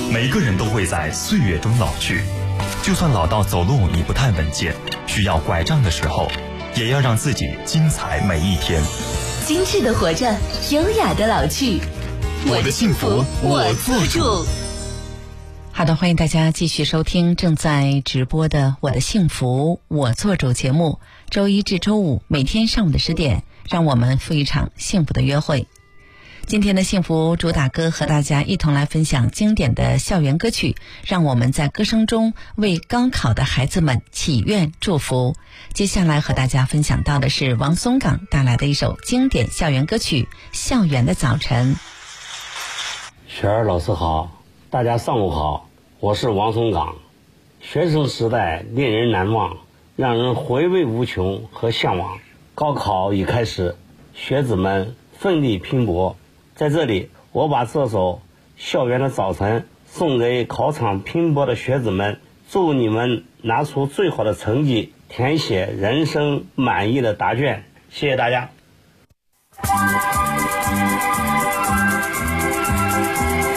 每个人都会在岁月中老去，就算老到走路你不太稳健，需要拐杖的时候，也要让自己精彩每一天。 精致的活着，优雅的老去。我的幸福我做主。 好的，欢迎大家继续收听正在直播的《我的幸福我做主》节目，周一至周五每天上午的10点，让我们赴一场幸福的约会。今天的幸福主打歌和大家一同来分享经典的校园歌曲，让我们在歌声中为高考的孩子们祈愿祝福。接下来和大家分享到的是王松岗带来的一首经典校园歌曲《校园的早晨》。 雪儿老师好，大家上午好，我是王松岗。学生时代令人难忘，让人回味无穷和向往。高考已开始，学子们奋力拼搏。在这里，我把这首《校园的早晨》送给考场拼搏的学子们，祝你们拿出最好的成绩，填写人生满意的答卷。谢谢大家。